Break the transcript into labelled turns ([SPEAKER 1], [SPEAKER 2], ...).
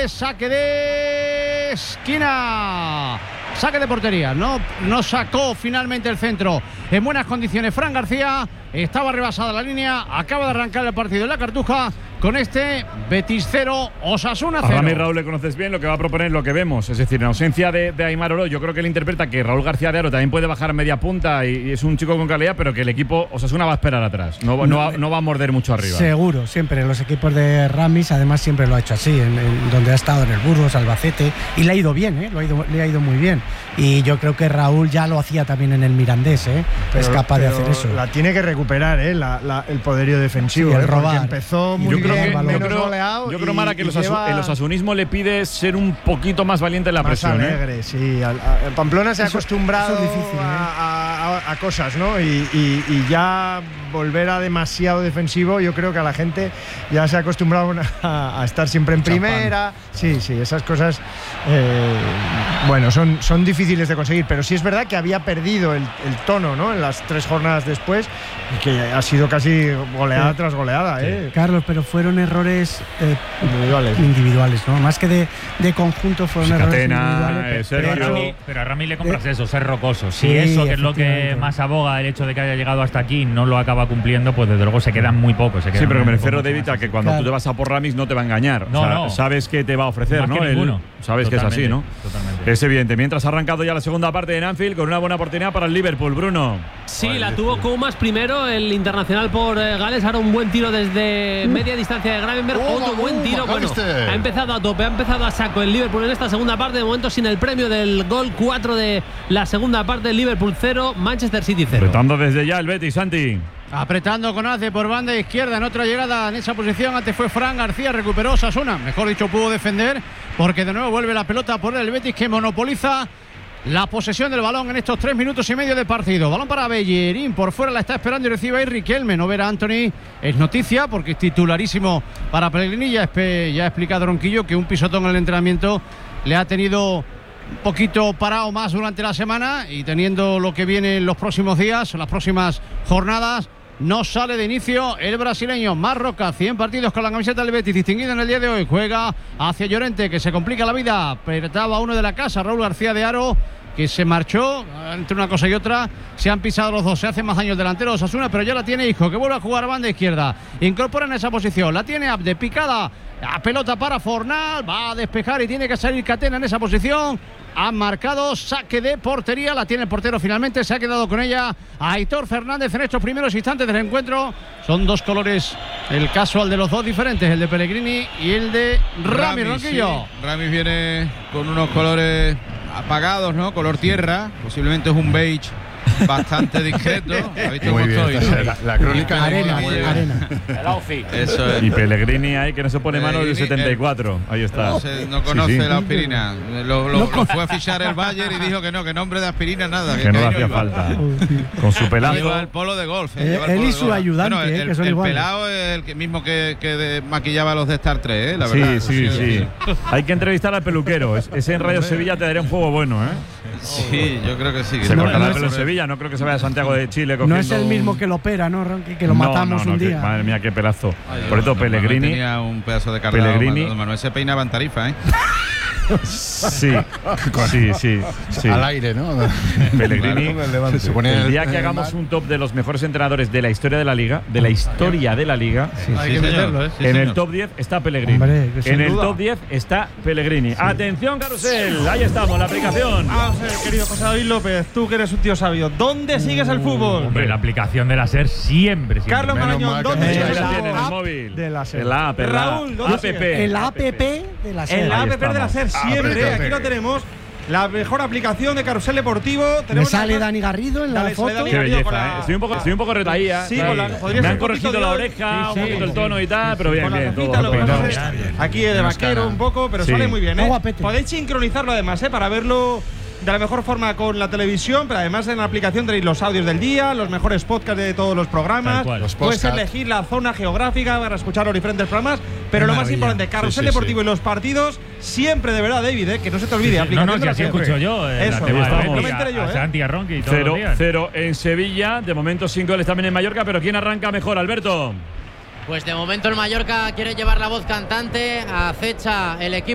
[SPEAKER 1] saque de esquina. Saque de portería, no sacó finalmente el centro en buenas condiciones. Fran García, estaba rebasada la línea, acaba de arrancar el partido en la Cartuja con este Betis 0, Osasuna 0.
[SPEAKER 2] A Rami Raúl le conoces bien, lo que va a proponer lo que vemos, es decir, en ausencia de Aimar Oro, yo creo que él interpreta que Raúl García de Aro también puede bajar a media punta y es un chico con calidad, pero que el equipo Osasuna va a esperar atrás, no va a morder mucho arriba.
[SPEAKER 3] Seguro, siempre los equipos de Ramis, además siempre lo ha hecho así, en donde ha estado en el Burgos, Albacete, y le ha ido bien, le ha ido muy bien. Y yo creo que Raúl ya lo hacía también en el Mirandés, es capaz de hacer eso.
[SPEAKER 4] La tiene que recuperar, el poderío defensivo,
[SPEAKER 3] el robar.
[SPEAKER 4] Empezó muy bien,
[SPEAKER 2] yo creo, Mara, que el osasunismo le pide ser un poquito más valiente en la
[SPEAKER 4] más
[SPEAKER 2] presión.
[SPEAKER 4] Alegre, sí. El Pamplona se ha acostumbrado
[SPEAKER 3] difícil,
[SPEAKER 4] a cosas, ¿no? Y ya volver a demasiado defensivo, yo creo que a la gente ya se ha acostumbrado a estar siempre en primera. Sí, esas cosas, bueno, son difíciles de conseguir, pero sí es verdad que había perdido el tono, ¿no? En las 3 jornadas después, y que ha sido casi goleada tras goleada,
[SPEAKER 3] Carlos, pero fueron errores individuales, ¿no? Más que de conjunto, fueron errores individuales.
[SPEAKER 5] Pero a Rami le compras eso, ser rocoso. Si eso, que es lo que más aboga, el hecho de que haya llegado hasta aquí, no lo acaba cumpliendo, pues desde luego se quedan muy pocos.
[SPEAKER 2] Sí, pero me refiero, David, a que cuando tú te vas a por Ramis no te va a engañar.
[SPEAKER 5] No.
[SPEAKER 2] Sabes que te va a ofrecer,
[SPEAKER 5] más
[SPEAKER 2] ¿no?
[SPEAKER 5] Que ninguno.
[SPEAKER 2] Sabes
[SPEAKER 5] Totalmente,
[SPEAKER 2] que es así, ¿no?
[SPEAKER 5] Totalmente.
[SPEAKER 2] Es evidente. Mientras ha arrancado ya la segunda parte en Anfield con una buena oportunidad para el Liverpool, Bruno.
[SPEAKER 6] Sí, la tuvo Koumas primero, el internacional por Gales. Ahora un buen tiro desde media distancia de Gravenberg. Otro buen tiro. Bueno, ha empezado a tope, ha empezado a saco el Liverpool en esta segunda parte. De momento sin el premio del gol 4 de la segunda parte. Liverpool 0, Manchester City 0.
[SPEAKER 2] Apretando desde ya el Betis, Santi.
[SPEAKER 1] Apretando con Ace por banda izquierda en otra llegada en esa posición. Antes fue Fran García, recuperó Osasuna. Mejor dicho, pudo defender porque de nuevo vuelve la pelota por el Betis, que monopoliza la posesión del balón en estos 3 minutos y medio de partido. Balón para Bellerín, por fuera la está esperando y recibe ahí Riquelme. No ver a Anthony es noticia porque es titularísimo para Pellegrini. Ya ha explicado Ronquillo que un pisotón en el entrenamiento le ha tenido un poquito parado más durante la semana, y teniendo lo que viene en los próximos días, las próximas jornadas, no sale de inicio el brasileño. Marroca, 100 partidos con la camiseta del Betis, distinguido en el día de hoy. Juega hacia Llorente, que se complica la vida. Apretaba uno de la casa, Raúl García de Aro, que se marchó. Entre una cosa y otra se han pisado los dos. Se hace más daño el delantero de Osasuna, pero ya la tiene Isco, que vuelve a jugar a banda izquierda. Incorpora en esa posición. La tiene Abde, picada. La pelota para Fornal. Va a despejar y tiene que salir Catena en esa posición. Han marcado saque de portería. La tiene el portero finalmente. Se ha quedado con ella Aitor Fernández en estos primeros instantes del encuentro. Son dos colores, el casual de los dos diferentes, el de Pellegrini y el de Ramis, Ronquillo.
[SPEAKER 7] Sí. Ramis viene con unos colores apagados, ¿no? Color tierra. Posiblemente es un beige bastante discreto. ¿Ha visto cómo estoy?
[SPEAKER 8] La crónica
[SPEAKER 3] arena.
[SPEAKER 5] El outfit.
[SPEAKER 7] Eso es.
[SPEAKER 2] Y Pellegrini ahí, que no se pone mano del 74. Ahí está.
[SPEAKER 7] No conoce
[SPEAKER 2] Sí.
[SPEAKER 7] la aspirina. Lo fue a fichar el Bayern y dijo que nombre de aspirina nada.
[SPEAKER 2] Que no le hacía falta. Con su pelazo.
[SPEAKER 7] Lleva el polo de golf.
[SPEAKER 3] Él y su ayudante, que son
[SPEAKER 7] el
[SPEAKER 3] iguales.
[SPEAKER 7] pelado es el mismo que maquillaba a los de Star 3, la
[SPEAKER 2] Sí,
[SPEAKER 7] verdad.
[SPEAKER 2] sí. Hay que entrevistar al peluquero. Ese en Radio Sevilla te daría un juego bueno, ¿eh?
[SPEAKER 7] Sí, yo creo que sí.
[SPEAKER 2] Se cortará el pelo en Sevilla, no creo que se vaya a Santiago de Chile cogiendo...
[SPEAKER 3] No es el mismo que lo opera, ¿no, Ronqui? Que lo matamos un día.
[SPEAKER 2] Madre mía, qué pelazo. Por esto,
[SPEAKER 7] Manuel
[SPEAKER 2] Pellegrini...
[SPEAKER 7] tenía un pedazo de cargado.
[SPEAKER 2] Pellegrini...
[SPEAKER 7] Manuel se peinaba en Tarifa, ¿eh?
[SPEAKER 2] Sí.
[SPEAKER 8] Al aire, ¿no?
[SPEAKER 2] Pellegrini,
[SPEAKER 8] se pone
[SPEAKER 2] el día que hagamos un top de los mejores entrenadores de la historia de la Liga,
[SPEAKER 7] Hay que meterlo, ¿eh?
[SPEAKER 2] en el top 10 está Pellegrini.
[SPEAKER 3] Hombre,
[SPEAKER 2] en el top 10 está Pellegrini. Atención, Carusel, ahí estamos, la aplicación.
[SPEAKER 9] Vamos a ver, querido José David López, tú que eres un tío sabio, ¿dónde sigues el fútbol?
[SPEAKER 5] Hombre, la aplicación de la SER siempre.
[SPEAKER 9] Carlos
[SPEAKER 8] Menos
[SPEAKER 9] Marañón,
[SPEAKER 8] mal que
[SPEAKER 9] ¿dónde
[SPEAKER 8] no
[SPEAKER 9] sigues
[SPEAKER 2] Ahí
[SPEAKER 9] el
[SPEAKER 2] la
[SPEAKER 9] fútbol?
[SPEAKER 2] tiene en el móvil.
[SPEAKER 4] de la SER.
[SPEAKER 2] En la app, en la
[SPEAKER 9] Raúl, ¿dónde
[SPEAKER 2] app.
[SPEAKER 9] sigues?
[SPEAKER 3] En la app de la
[SPEAKER 9] En
[SPEAKER 3] SER.
[SPEAKER 9] la
[SPEAKER 2] Ahí
[SPEAKER 9] app de la SER siempre,
[SPEAKER 8] Aprétate.
[SPEAKER 9] aquí lo tenemos. La mejor aplicación de Carrusel Deportivo.
[SPEAKER 3] Me
[SPEAKER 9] Tenemos
[SPEAKER 3] sale
[SPEAKER 9] además-
[SPEAKER 3] Dani Garrido en la
[SPEAKER 9] Dale,
[SPEAKER 3] foto.
[SPEAKER 9] sale Dani
[SPEAKER 2] Qué
[SPEAKER 9] Garrido con
[SPEAKER 2] belleza,
[SPEAKER 9] la-
[SPEAKER 2] ¿eh? Estoy un poco retaída.
[SPEAKER 9] Sí, con la- podría
[SPEAKER 2] me
[SPEAKER 9] ser
[SPEAKER 2] han
[SPEAKER 9] un
[SPEAKER 2] corregido
[SPEAKER 9] poquito
[SPEAKER 2] la
[SPEAKER 9] de-
[SPEAKER 2] oreja,
[SPEAKER 9] sí,
[SPEAKER 2] un poquito el
[SPEAKER 9] sí.
[SPEAKER 2] tono y tal, pero bien,
[SPEAKER 9] Con la
[SPEAKER 2] bien.
[SPEAKER 9] cajita, lo que
[SPEAKER 2] peinado.
[SPEAKER 9] pasa es aquí de vaquero un poco, pero
[SPEAKER 2] Sí.
[SPEAKER 9] sale muy bien,
[SPEAKER 3] Está
[SPEAKER 9] ¿eh?
[SPEAKER 3] guapete.
[SPEAKER 9] Podéis sincronizarlo además, para verlo de la mejor forma con la televisión, pero además en la aplicación tenéis los audios del día, los mejores podcasts de todos los programas.
[SPEAKER 5] Tal cual.
[SPEAKER 8] Los
[SPEAKER 9] Puedes
[SPEAKER 8] podcasts.
[SPEAKER 9] elegir la zona geográfica para escuchar los diferentes programas, pero
[SPEAKER 8] Qué
[SPEAKER 9] lo más
[SPEAKER 8] maravilla.
[SPEAKER 9] importante, Carrusel
[SPEAKER 8] Sí, sí,
[SPEAKER 9] Deportivo
[SPEAKER 8] sí.
[SPEAKER 9] y los partidos, siempre de verdad, David, que no se te olvide. aplicación
[SPEAKER 5] No,
[SPEAKER 9] de
[SPEAKER 5] si
[SPEAKER 9] la
[SPEAKER 5] así
[SPEAKER 9] SER.
[SPEAKER 5] escucho yo.
[SPEAKER 9] Eso,
[SPEAKER 5] tema
[SPEAKER 2] estamos.
[SPEAKER 5] de
[SPEAKER 9] No me enteré yo,
[SPEAKER 5] a Santi, a Ronqui y todos los días.
[SPEAKER 2] 0-0 en Sevilla, de momento 5 goles también en Mallorca, pero ¿quién arranca mejor, Alberto?
[SPEAKER 10] Pues de momento el Mallorca quiere llevar la voz cantante, acecha el equipo.